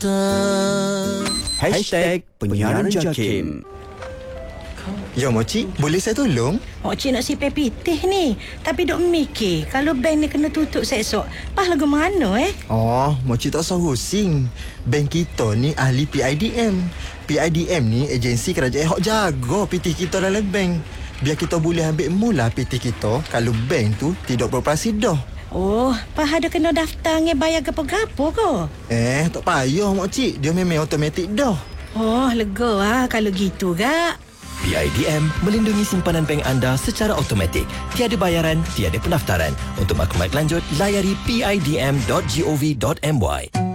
Penyiaran JAKIM. Ya, Moci, boleh saya tolong? Moci nak sipir pitih ni. Tapi dok mikir, kalau bank ni kena tutup esok, pas lagu mana Oh, Moci tak usah pusing. Bank kita ni ahli PIDM. PIDM ni agensi kerajaan hok jaga pitih kita dalam bank. Biar kita boleh ambil mula pitih kita kalau bank tu tidak beroperasi dah. Oh, pas ada kena daftar bayar gapo-gapo ke? Tak payah, Moci. Dia memang automatik dah. Oh, lega kalau gitu, Gak. PIDM melindungi simpanan bank anda secara automatik. Tiada bayaran, tiada pendaftaran. Untuk maklumat lanjut, layari pidm.gov.my.